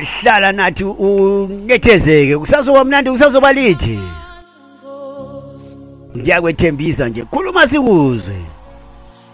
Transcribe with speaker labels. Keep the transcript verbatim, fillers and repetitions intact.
Speaker 1: hlala nathi unethezeke kusazoba mnandi kusazoba lithi ngiyakwethembisa nje khuluma sikuzwe